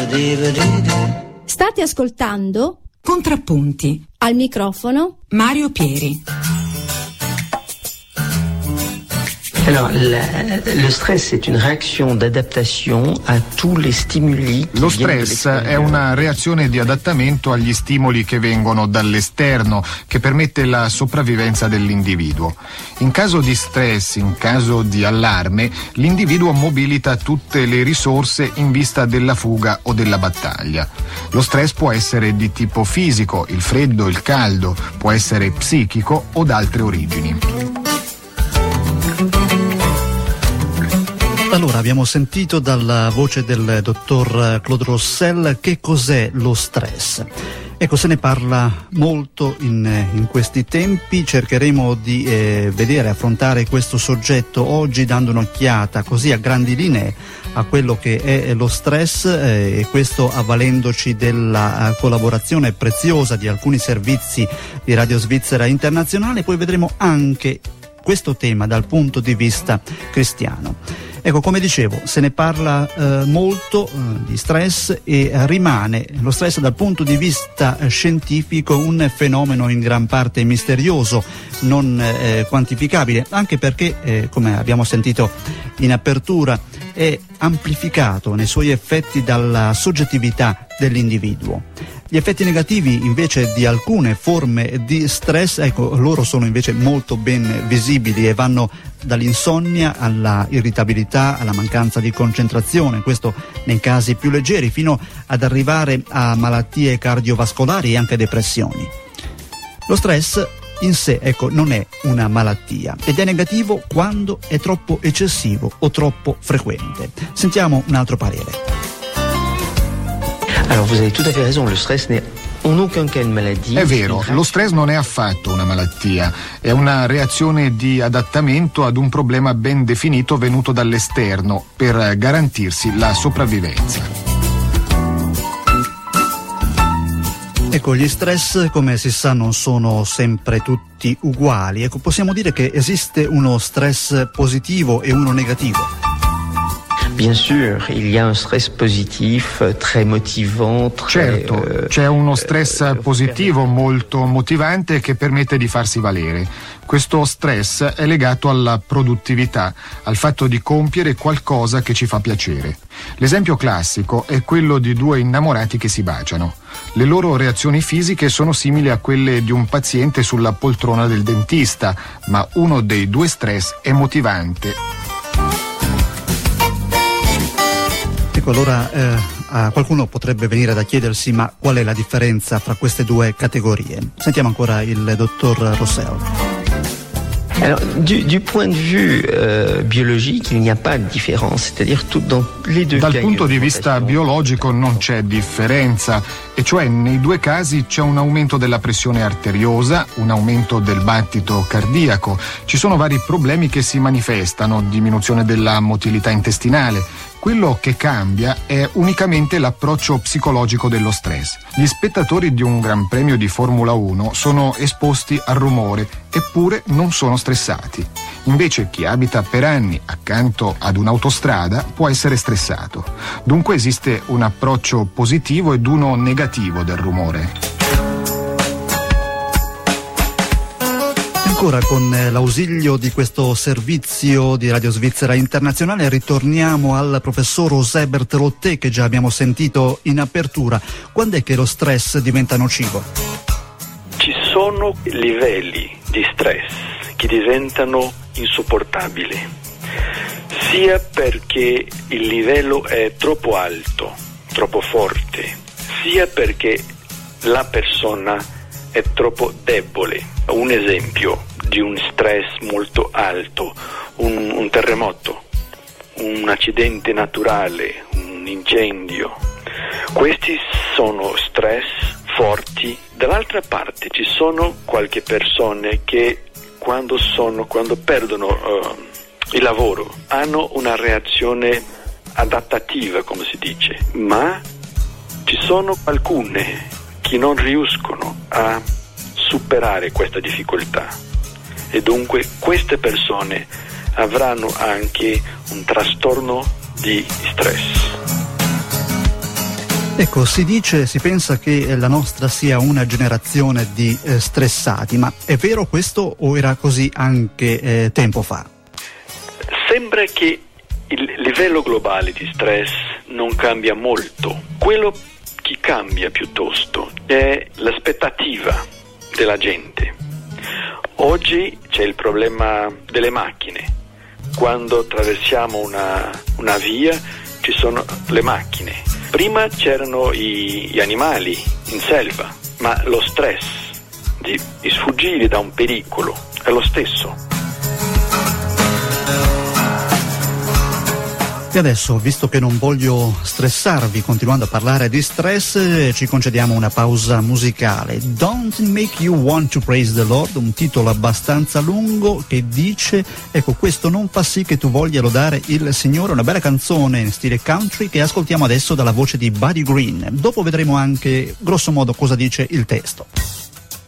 State ascoltando Contrappunti. Al microfono Mario Pieri. Alors, le stress est une réaction d'adaptation à tous les stimuli. Lo stress è una reazione di adattamento agli stimoli che vengono dall'esterno, che permette la sopravvivenza dell'individuo. In caso di stress, in caso di allarme, l'individuo mobilita tutte le risorse in vista della fuga o della battaglia. Lo stress può essere di tipo fisico, il freddo, il caldo, può essere psichico o d'altre origini. Allora, abbiamo sentito dalla voce del dottor Claude Rossel che cos'è lo stress. Ecco, se ne parla molto in questi tempi, cercheremo di affrontare questo soggetto oggi dando un'occhiata così a grandi linee a quello che è lo stress e questo avvalendoci della collaborazione preziosa di alcuni servizi di Radio Svizzera Internazionale. Poi vedremo anche questo tema dal punto di vista cristiano. Ecco, come dicevo, se ne parla molto di stress e rimane lo stress dal punto di vista scientifico un fenomeno in gran parte misterioso, non quantificabile, anche perché, come abbiamo sentito in apertura, è amplificato nei suoi effetti dalla soggettività dell'individuo. Gli effetti negativi invece di alcune forme di stress, ecco, loro sono invece molto ben visibili e vanno dall'insonnia alla irritabilità, alla mancanza di concentrazione, questo nei casi più leggeri, fino ad arrivare a malattie cardiovascolari e anche depressioni. Lo stress in sé, ecco, non è una malattia ed è negativo quando è troppo eccessivo o troppo frequente. Sentiamo un altro parere. Alors vous avez tout à fait raison, le stress n'est en aucun cas une maladie. È vero, lo stress non è affatto una malattia, è una reazione di adattamento ad un problema ben definito venuto dall'esterno per garantirsi la sopravvivenza. Ecco, gli stress, come si sa, non sono sempre tutti uguali. Ecco, possiamo dire che esiste uno stress positivo e uno negativo. Bien sûr, il y a un stress positif très motivant, Certo, c'è uno stress positivo molto motivante che permette di farsi valere. Questo stress è legato alla produttività, al fatto di compiere qualcosa che ci fa piacere. L'esempio classico è quello di due innamorati che si baciano. Le loro reazioni fisiche sono simili a quelle di un paziente sulla poltrona del dentista, ma uno dei due stress è motivante. Ecco, allora qualcuno potrebbe venire da chiedersi ma qual è la differenza fra queste due categorie? Sentiamo ancora il dottor Rossel. Alors, du point de vue biologique, il n'y a pas de différence, c'est-à-dire dans les deux cas. Dal punto di vista biologico non c'è differenza, e cioè nei due casi c'è un aumento della pressione arteriosa, un aumento del battito cardiaco, ci sono vari problemi che si manifestano, diminuzione della motilità intestinale. Quello che cambia è unicamente l'approccio psicologico dello stress. Gli spettatori di un Gran Premio di Formula 1 sono esposti al rumore, eppure non sono stressati. Invece chi abita per anni accanto ad un'autostrada può essere stressato. Dunque esiste un approccio positivo ed uno negativo del rumore. Ancora con l'ausilio di questo servizio di Radio Svizzera Internazionale ritorniamo al professor José Berthelotté che già abbiamo sentito in apertura. Quando è che lo stress diventa nocivo? Ci sono livelli di stress che diventano insopportabili, sia perché il livello è troppo alto, troppo forte, sia perché la persona è troppo debole. Un esempio di un stress molto alto, un terremoto, un accidente naturale, un incendio. Questi sono stress forti. Dall'altra parte ci sono qualche persone che quando perdono il lavoro hanno una reazione adattativa, come si dice, ma ci sono alcune che non riescono a superare questa difficoltà e dunque queste persone avranno anche un trastorno di stress. Ecco, si pensa che la nostra sia una generazione di stressati, ma è vero questo o era così anche tempo fa? Sembra che il livello globale di stress non cambia molto. Quello che cambia piuttosto è l'aspettativa della gente. Oggi c'è il problema delle macchine. Quando attraversiamo una via ci sono le macchine. Prima c'erano gli animali in selva, ma lo stress di sfuggire da un pericolo è lo stesso. E adesso, visto che non voglio stressarvi continuando a parlare di stress, ci concediamo una pausa musicale. Don't Make You Want to Praise the Lord, un titolo abbastanza lungo che dice, ecco, questo non fa sì che tu voglia lodare il Signore, una bella canzone in stile country che ascoltiamo adesso dalla voce di Buddy Green. Dopo vedremo anche grosso modo cosa dice il testo.